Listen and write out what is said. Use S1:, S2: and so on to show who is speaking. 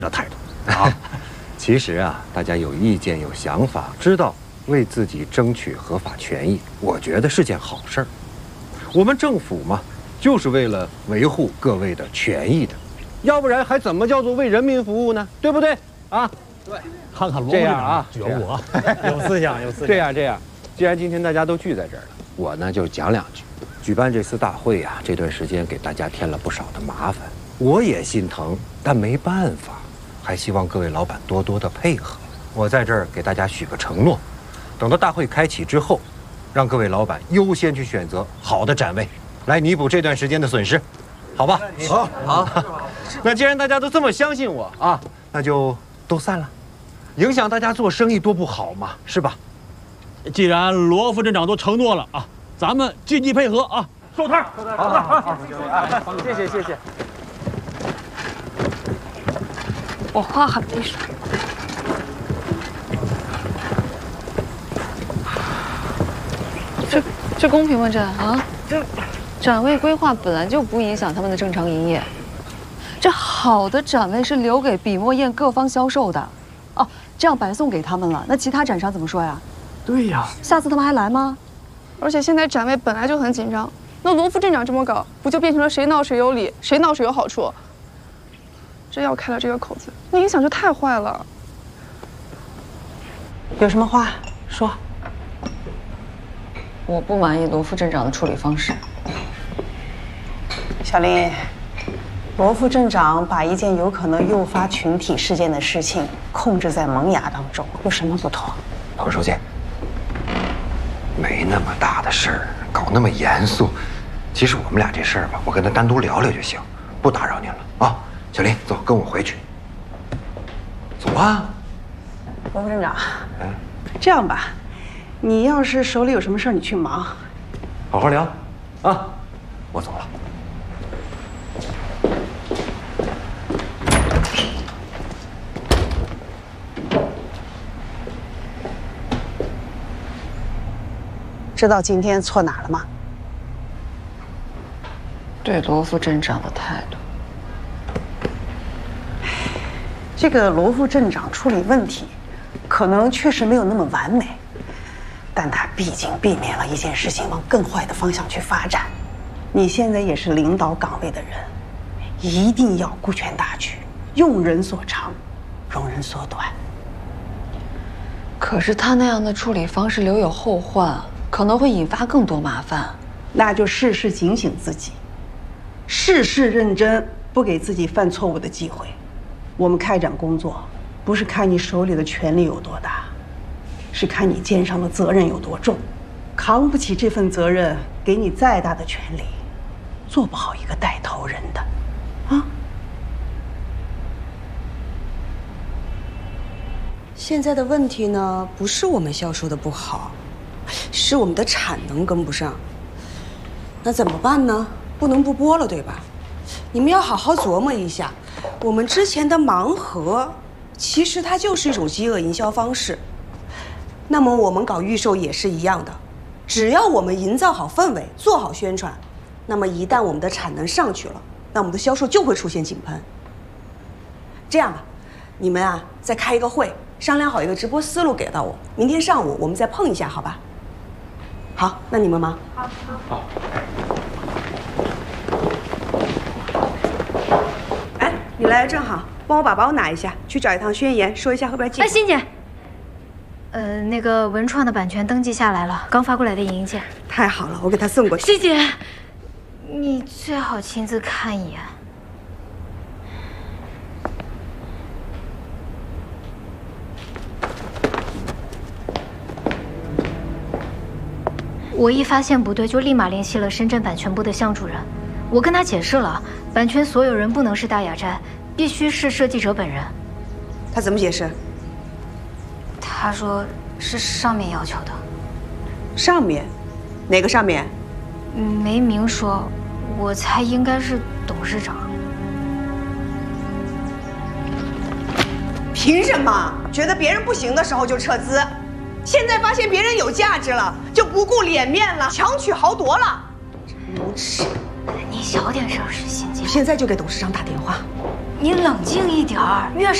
S1: 的态度啊。其实啊，大家有意见、有想法，知道为自己争取合法权益，我觉得是件好事儿。我们政府嘛，就是为了维护各位的权益的，要不然还怎么叫做为人民服务呢？对不对啊？对，
S2: 看看罗
S1: 这样啊，
S2: 觉悟啊，有思想，有思想。
S1: 这样，既然今天大家都聚在这儿了，我呢就讲两句。举办这次大会啊，这段时间给大家添了不少的麻烦，我也心疼，但没办法，还希望各位老板多多的配合。我在这儿给大家许个承诺，等到大会开启之后，让各位老板优先去选择好的展位，来弥补这段时间的损失，好吧？好。那既然大家都这么相信我啊，那就都散了，影响大家做生意多不好嘛，是吧？
S2: 既然罗副镇长都承诺了啊，咱们积极配合啊，收摊。好，谢谢。
S3: 我喝好杯水。这公平吗？这啊，这展位规划本来就不影响他们的正常营业。这好的展位是留给笔墨砚各方销售的，哦，这样白送给他们了，那其他展商怎么说呀？
S2: 对呀，
S3: 下次他们还来吗？
S4: 而且现在展位本来就很紧张，那罗副镇长这么搞，不就变成了谁闹谁有理，谁闹谁有好处？真要开了这个口子，那影响就太坏了。
S5: 有什么话说？
S3: 我不满意罗副镇长的处理方式。
S5: 小林，罗副镇长把一件有可能诱发群体事件的事情控制在萌芽当中，有什么不妥？
S1: 董书记，没那么大的事儿，搞那么严肃。其实我们俩这事儿吧，我跟他单独聊聊就行，不打扰您了啊。小林，走，跟我回去。走啊。
S5: 罗副镇长，这样吧，你要是手里有什么事儿，你去忙，
S1: 好好聊，啊，我走了。
S5: 知道今天错哪儿了吗？
S3: 对罗副镇长的态度。
S5: 这个罗副镇长处理问题，可能确实没有那么完美，但他毕竟避免了一件事情往更坏的方向去发展。你现在也是领导岗位的人，一定要顾全大局，用人所长，容人所短。
S3: 可是他那样的处理方式留有后患，可能会引发更多麻烦。
S5: 那就事事警醒自己，事事认真，不给自己犯错误的机会。我们开展工作，不是看你手里的权力有多大，是看你肩上的责任有多重。扛不起这份责任，给你再大的权力，做不好一个带头人的，啊。
S6: 现在的问题呢，不是我们销售的不好，是我们的产能跟不上。那怎么办呢？不能不播了，对吧？你们要好好琢磨一下，我们之前的盲盒，其实它就是一种饥饿营销方式。那么我们搞预售也是一样的，只要我们营造好氛围，做好宣传，那么一旦我们的产能上去了，那我们的销售就会出现井喷。这样吧，你们啊再开一个会，商量好一个直播思路给到我，明天上午我们再碰一下，好吧？好，那你们忙。好。哎，你来的正好，帮我把包拿一下，去找一趟宣言，说一下后边进。
S7: 哎，欣姐，那个文创的版权登记下来了，刚发过来的影印件。
S6: 太好了，我给他送过去。
S7: 欣姐，你最好亲自看一眼。我一发现不对，就立马联系了深圳版权部的向主任。我跟他解释了，版权所有人不能是大雅斋，必须是设计者本人。
S6: 他怎么解释？
S7: 他说是上面要求的。
S6: 上面？哪个上面？
S7: 没明说，我猜应该是董事长。
S6: 凭什么觉得别人不行的时候就撤资？现在发现别人有价值了，就不顾脸面了，强取豪夺了，真无耻！
S7: 你小点声，是欣姐。
S6: 我现在就给董事长打电话。
S7: 你冷静一点儿，越是